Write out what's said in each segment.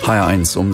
HR1 um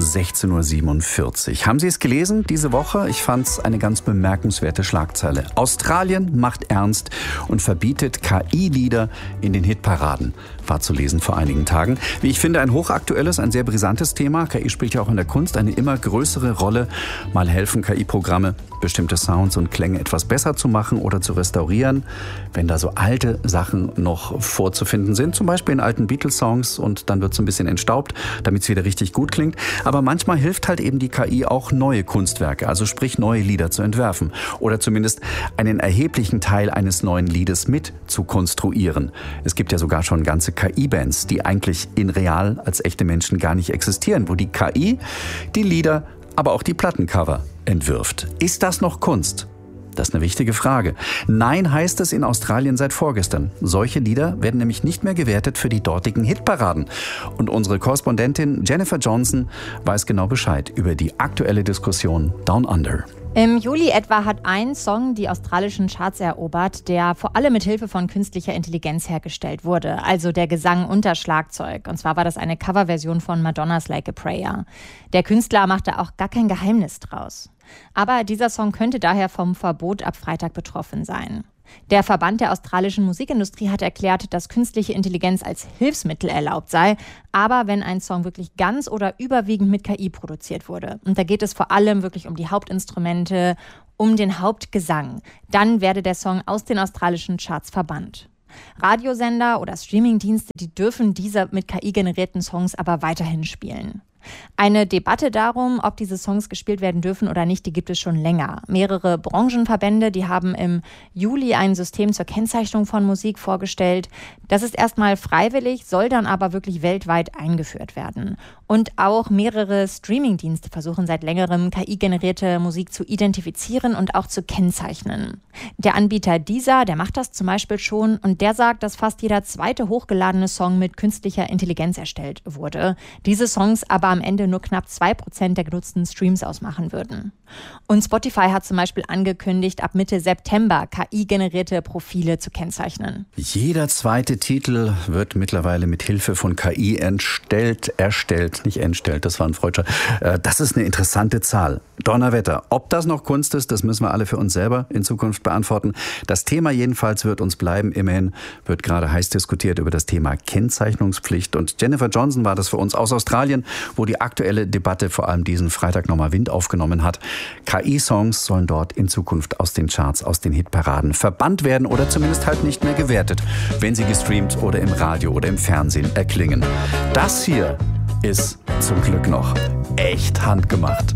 16.47 Uhr. Haben Sie es gelesen diese Woche? Ich fand es eine ganz bemerkenswerte Schlagzeile. Australien macht ernst und verbietet KI-Lieder in den Hitparaden. War zu lesen vor einigen Tagen. Wie ich finde, ein hochaktuelles, ein sehr brisantes Thema. KI spielt ja auch in der Kunst eine immer größere Rolle. Mal helfen KI-Programme, bestimmte Sounds und Klänge etwas besser zu machen oder zu restaurieren. Wenn da so alte Sachen noch vorzufinden sind, zum Beispiel in alten Beatles-Songs, und dann wird es ein bisschen entstaubt, damit es wieder richtig gut klingt. Aber manchmal hilft halt eben die KI auch, neue Kunstwerke, also sprich neue Lieder zu entwerfen. Oder zumindest einen erheblichen Teil eines neuen Liedes mit zu konstruieren. Es gibt ja sogar schon ganze KI-Bands, die eigentlich in real als echte Menschen gar nicht existieren, wo die KI die Lieder, aber auch die Plattencover entwirft. Ist das noch Kunst? Das ist eine wichtige Frage. Nein, heißt es in Australien seit vorgestern. Solche Lieder werden nämlich nicht mehr gewertet für die dortigen Hitparaden. Und unsere Korrespondentin Jennifer Johnson weiß genau Bescheid über die aktuelle Diskussion Down Under. Im Juli etwa hat ein Song die australischen Charts erobert, der vor allem mit Hilfe von künstlicher Intelligenz hergestellt wurde, also der Gesang und das Schlagzeug. Und zwar war das eine Coverversion von Madonnas Like a Prayer. Der Künstler machte auch gar kein Geheimnis draus. Aber dieser Song könnte daher vom Verbot ab Freitag betroffen sein. Der Verband der australischen Musikindustrie hat erklärt, dass künstliche Intelligenz als Hilfsmittel erlaubt sei, aber wenn ein Song wirklich ganz oder überwiegend mit KI produziert wurde. Und da geht es vor allem wirklich um die Hauptinstrumente, um den Hauptgesang. Dann werde der Song aus den australischen Charts verbannt. Radiosender oder Streamingdienste, die dürfen diese mit KI generierten Songs aber weiterhin spielen. Eine Debatte darum, ob diese Songs gespielt werden dürfen oder nicht, die gibt es schon länger. Mehrere Branchenverbände, die haben im Juli ein System zur Kennzeichnung von Musik vorgestellt. Das ist erstmal freiwillig, soll dann aber wirklich weltweit eingeführt werden. Und auch mehrere Streamingdienste versuchen seit längerem, KI-generierte Musik zu identifizieren und auch zu kennzeichnen. Der Anbieter Deezer, der macht das zum Beispiel schon, und der sagt, dass fast jeder zweite hochgeladene Song mit künstlicher Intelligenz erstellt wurde. Diese Songs aber am Ende nur knapp 2% der genutzten Streams ausmachen würden. Und Spotify hat zum Beispiel angekündigt, ab Mitte September KI-generierte Profile zu kennzeichnen. Jeder zweite Titel wird mittlerweile mit Hilfe von KI erstellt, nicht entstellt, das war ein Freudscher. Das ist eine interessante Zahl. Donnerwetter. Ob das noch Kunst ist, das müssen wir alle für uns selber in Zukunft beantworten. Das Thema jedenfalls wird uns bleiben. Immerhin wird gerade heiß diskutiert über das Thema Kennzeichnungspflicht. Und Jennifer Johnson war das für uns aus Australien, wo die aktuelle Debatte vor allem diesen Freitag nochmal Wind aufgenommen hat. KI-Songs sollen dort in Zukunft aus den Charts, aus den Hitparaden verbannt werden oder zumindest halt nicht mehr gewertet, wenn sie gestreamt oder im Radio oder im Fernsehen erklingen. Das hier ist zum Glück noch echt handgemacht.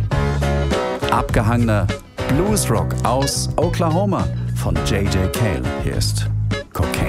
Abgehangener Bluesrock aus Oklahoma von J.J. Cale. Hier ist Cocaine.